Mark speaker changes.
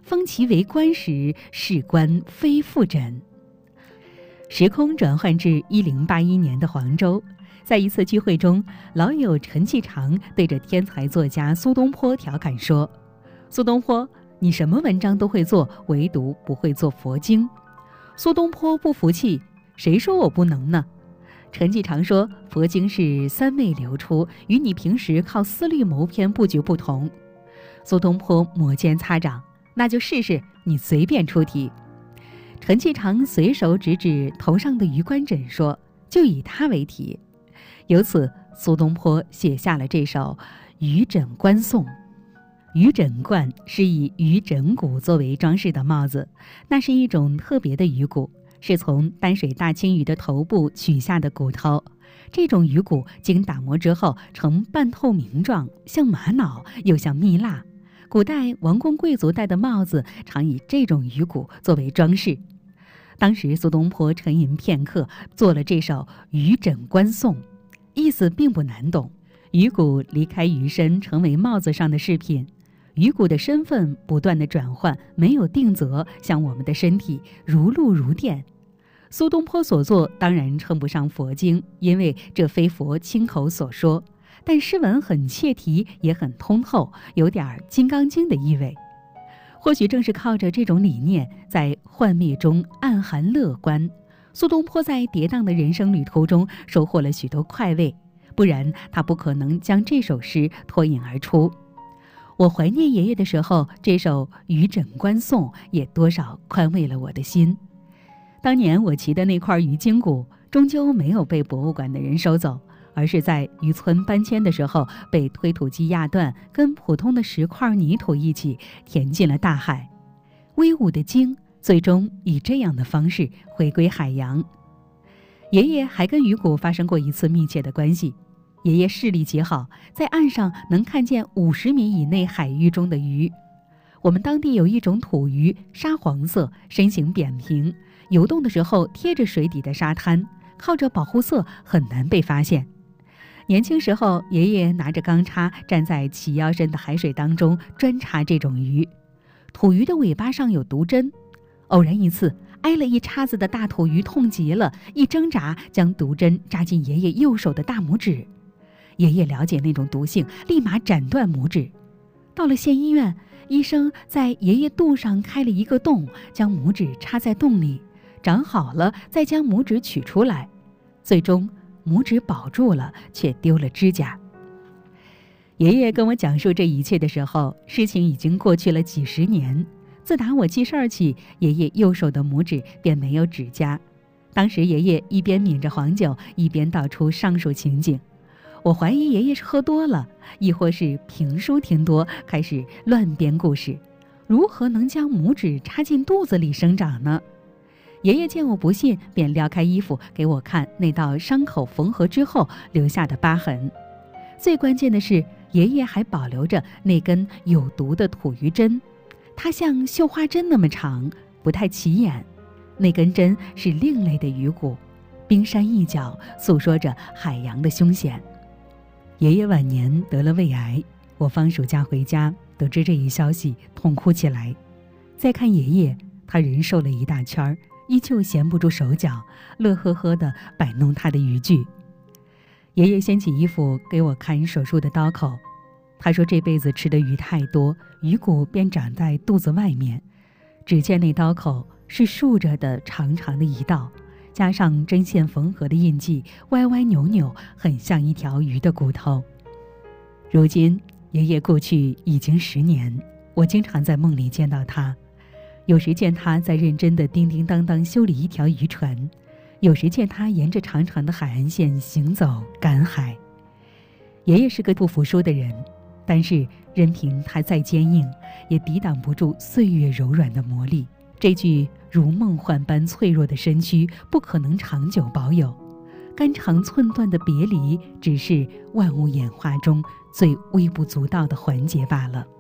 Speaker 1: 封其为官时，是官非复枕。时空转换至1081年的黄州，在一次聚会中，老友陈继常对着天才作家苏东坡调侃说：“苏东坡，你什么文章都会做，唯独不会做佛经。”苏东坡不服气：“谁说我不能呢？”陈继常说：“佛经是三昧流出，与你平时靠思虑谋篇布局不同。”苏东坡摩肩擦掌：“那就试试，你随便出题。”陈继常随手指指头上的鱼冠枕说：“就以它为题。”由此，苏东坡写下了这首《鱼枕冠颂》。鱼枕冠是以鱼枕骨作为装饰的帽子，那是一种特别的鱼骨，是从淡水大青鱼的头部取下的骨头。这种鱼骨经打磨之后呈半透明状，像玛瑙又像蜜蜡。古代王公贵族戴的帽子常以这种鱼骨作为装饰。当时苏东坡沉吟片刻，做了这首《鱼枕冠颂》，意思并不难懂。鱼骨离开鱼身，成为帽子上的饰品。鱼骨的身份不断的转换，没有定则，像我们的身体如露如电。苏东坡所作当然称不上佛经，因为这非佛亲口所说，但诗文很切题，也很通透，有点《金刚经》的意味。或许正是靠着这种理念，在幻灭中暗含乐观，苏东坡在跌宕的人生旅途中收获了许多快慰，不然他不可能将这首诗脱颖而出。我怀念爷爷的时候，这首《鱼枕冠颂》也多少宽慰了我的心。当年我骑的那块鱼筋骨，终究没有被博物馆的人收走，而是在渔村搬迁的时候被推土机压断，跟普通的石块泥土一起填进了大海。威武的鲸最终以这样的方式回归海洋。爷爷还跟鱼骨发生过一次密切的关系。爷爷视力极好，在岸上能看见50米以内海域中的鱼。我们当地有一种土鱼，沙黄色，身形扁平，游动的时候贴着水底的沙滩，靠着保护色很难被发现。年轻时候，爷爷拿着钢叉站在齐腰深的海水当中专查这种鱼。土鱼的尾巴上有毒针，偶然一次挨了一叉子的大土鱼痛极了，一挣扎将毒针扎进爷爷右手的大拇指。爷爷了解那种毒性，立马斩断拇指。到了县医院，医生在爷爷肚上开了一个洞，将拇指插在洞里，长好了再将拇指取出来。最终拇指保住了，却丢了指甲。爷爷跟我讲述这一切的时候，事情已经过去了几十年。自打我记事儿起，爷爷右手的拇指便没有指甲。当时爷爷一边抿着黄酒，一边道出上述情景。我怀疑爷爷是喝多了，亦或是评书听多，开始乱编故事。如何能将拇指插进肚子里生长呢？爷爷见我不信，便撩开衣服给我看那道伤口缝合之后留下的疤痕。最关键的是，爷爷还保留着那根有毒的土鱼针，它像绣花针那么长，不太起眼。那根针是另类的鱼骨，冰山一角，诉说着海洋的凶险。爷爷晚年得了胃癌，我放暑假回家，得知这一消息，痛哭起来。再看爷爷，他人瘦了一大圈，依旧闲不住手脚，乐呵呵地摆弄他的渔具。爷爷掀起衣服给我看手术的刀口，他说这辈子吃的鱼太多，鱼骨便长在肚子外面。只见那刀口是竖着的长长的一道，加上针线缝合的印记，歪歪扭扭，很像一条鱼的骨头。如今爷爷过去已经10年，我经常在梦里见到他，有时见他在认真地叮叮当当修理一条渔船，有时见他沿着长长的海岸线行走赶海。爷爷是个不服输的人，但是任凭他再坚硬，也抵挡不住岁月柔软的磨砺。这具如梦幻般脆弱的身躯不可能长久保有，肝肠寸断的别离只是万物演化中最微不足道的环节罢了。